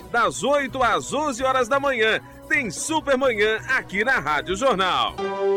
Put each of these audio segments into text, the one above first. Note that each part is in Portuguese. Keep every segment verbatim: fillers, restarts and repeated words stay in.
das oito às onze horas da manhã. Tem Supermanhã aqui na Rádio Jornal.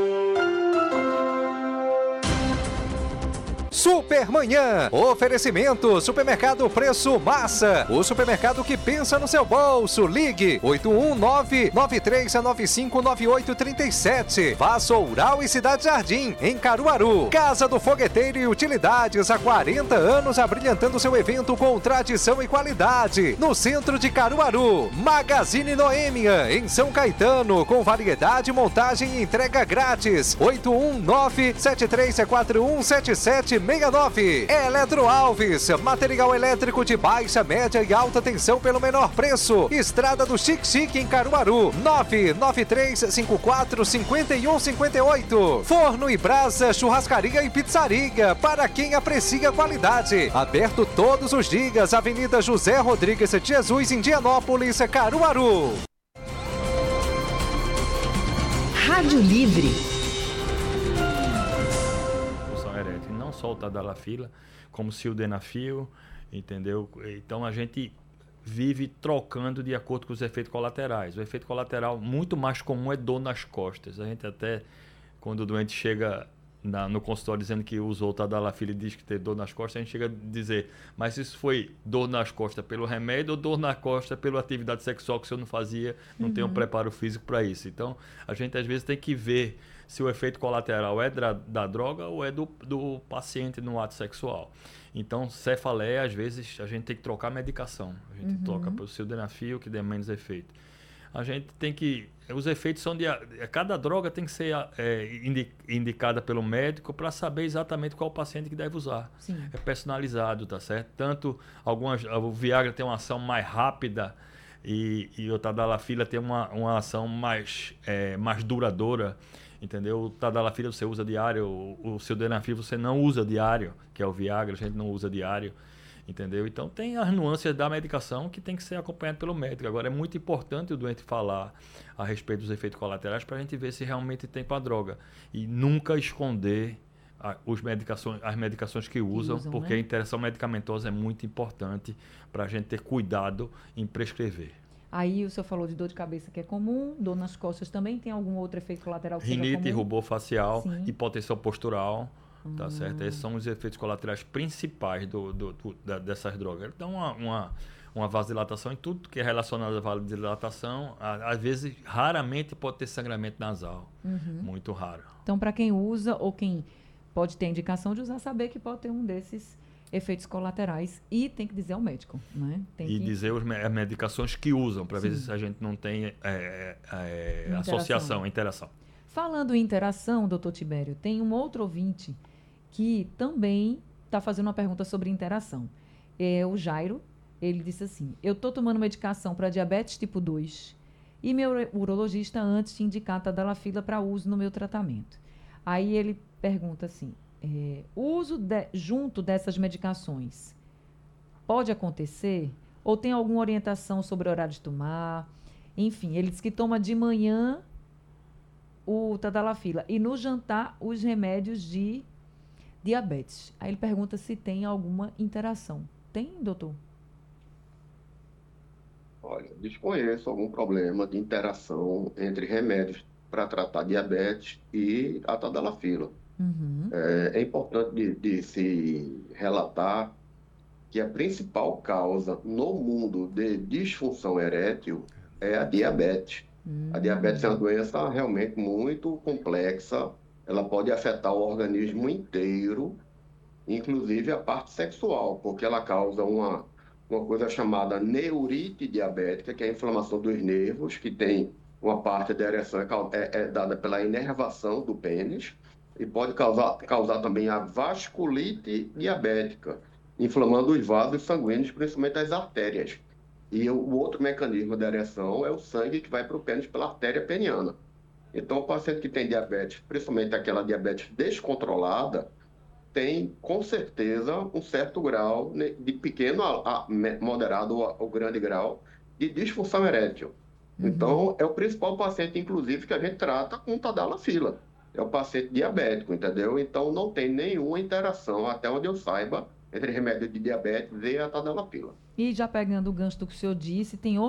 Supermanhã, oferecimento, supermercado Preço Massa, o supermercado que pensa no seu bolso. Ligue oito um nove, nove três nove cinco, nove oito três sete. Faça Oural e Cidade Jardim, em Caruaru. Casa do Fogueteiro e Utilidades, há quarenta anos abrilhantando seu evento com tradição e qualidade. No centro de Caruaru. Magazine Noêmia, em São Caetano, com variedade, montagem e entrega grátis. oito um nove, sete três quatro um, sete sete seis nove. Eletro Alves, material elétrico de baixa, média e alta tensão pelo menor preço. Estrada do Chique Chique, em Caruaru. nove nove três cinco quatro cinco um cinco oito. Forno e Brasa, churrascaria e pizzaria, para quem aprecia qualidade. Aberto todos os dias. Avenida José Rodrigues de Jesus, Indianópolis, Caruaru. Rádio Livre. Não só o Tadalafila, como o Sildenafil, entendeu? Então a gente vive trocando de acordo com os efeitos colaterais. O efeito colateral muito mais comum é dor nas costas. A gente até, quando o doente chega na, no consultório dizendo que usou o Tadalafila e diz que tem dor nas costas, a gente chega a dizer, mas isso foi dor nas costas pelo remédio ou dor nas costas pela atividade sexual que o senhor não fazia, não uhum. tem um preparo físico para isso. Então a gente às vezes tem que ver se o efeito colateral é da, da droga ou é do, do paciente no ato sexual. Então, cefaleia, às vezes, a gente tem que trocar a medicação. A gente uhum. troca pelo sildenafil, que dê menos efeito. A gente tem que... Os efeitos são de... Cada droga tem que ser é, indicada pelo médico para saber exatamente qual o paciente que deve usar. Sim. É personalizado, tá certo? Tanto algumas... O Viagra tem uma ação mais rápida e, e o Tadalafila tem uma, uma ação mais, é, mais duradoura. Entendeu? O Tadalafila você usa diário, o, o Sildenafil você não usa diário, que é o Viagra, a gente não usa diário, entendeu? Então tem as nuances da medicação que tem que ser acompanhado pelo médico. Agora é muito importante o doente falar a respeito dos efeitos colaterais para a gente ver se realmente tem para a droga. E nunca esconder a, os medicações, as medicações que usam, que usam porque né? a interação medicamentosa é muito importante para a gente ter cuidado em prescrever. Aí o senhor falou de dor de cabeça que é comum, dor nas costas também, tem algum outro efeito colateral que Rinite, seja comum? rubor facial, Sim. hipotensão postural, hum. tá certo? Esses são os efeitos colaterais principais do, do, do, da, dessas drogas. Então, uma, uma, uma vasodilatação em tudo que é relacionado à vasodilatação, às vezes, raramente pode ter sangramento nasal. Uhum. Muito raro. Então, para quem usa ou quem pode ter indicação de usar, saber que pode ter um desses efeitos colaterais e tem que dizer ao médico, né? Tem e que... dizer os, as medicações que usam, para ver se a gente não tem é, é, interação. associação, interação. Falando em interação, doutor Tibério, tem um outro ouvinte que também está fazendo uma pergunta sobre interação. É o Jairo, ele disse assim, eu estou tomando medicação para diabetes tipo dois e meu urologista antes de indicar Tadalafila para uso no meu tratamento. Aí ele pergunta assim, É, o uso de, junto dessas medicações pode acontecer? Ou tem alguma orientação sobre o horário de tomar? Enfim, ele diz que toma de manhã o Tadalafila e no jantar os remédios de diabetes. Aí ele pergunta se tem alguma interação. Tem, doutor? Olha, desconheço algum problema de interação entre remédios para tratar diabetes e a Tadalafila. Uhum. É, é importante de, de se relatar que a principal causa no mundo de disfunção erétil é a diabetes. Uhum. A diabetes é uma doença realmente muito complexa, ela pode afetar o organismo inteiro, inclusive a parte sexual, porque ela causa uma, uma coisa chamada neurite diabética, que é a inflamação dos nervos, que tem uma parte da ereção é, é, é dada pela inervação do pênis, e pode causar, causar também a vasculite diabética, inflamando os vasos sanguíneos, principalmente as artérias. E o, o outro mecanismo da ereção é o sangue que vai para o pênis pela artéria peniana. Então, o paciente que tem diabetes, principalmente aquela diabetes descontrolada, tem, com certeza, um certo grau, de pequeno a, a moderado ou grande grau, de disfunção erétil. Uhum. Então, é o principal paciente, inclusive, que a gente trata com Tadalafila. É o paciente diabético, entendeu? Então, não tem nenhuma interação, até onde eu saiba, entre remédio de diabetes e a Tadalafila. E já pegando o gancho do que o senhor disse, tem outro